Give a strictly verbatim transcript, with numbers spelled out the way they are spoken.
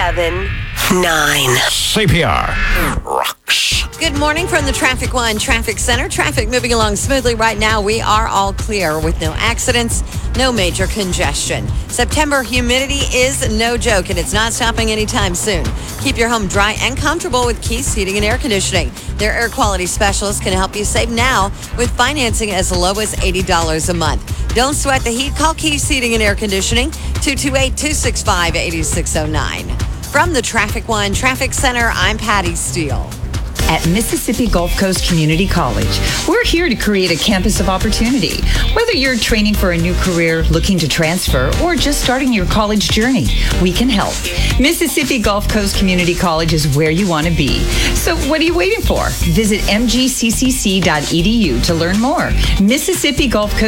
seven, nine. C P R rocks. Good morning from the Traffic One Traffic Center. Traffic moving along smoothly right now. We are all clear with no accidents, no major congestion. September humidity is no joke, and it's not stopping anytime soon. Keep your home dry and comfortable with Keys Heating and Air Conditioning. Their air quality specialists can help you save now with financing as low as eighty dollars a month. Don't sweat the heat. Call Keys Heating and Air Conditioning, two two eight, two six five, eight six zero nine. From the Traffic One Traffic Center, I'm Patty Steele. At Mississippi Gulf Coast Community College, we're here to create a campus of opportunity. Whether you're training for a new career, looking to transfer, or just starting your college journey, we can help. Mississippi Gulf Coast Community College is where you want to be. So what are you waiting for? Visit m g c c c dot e d u to learn more. Mississippi Gulf Coast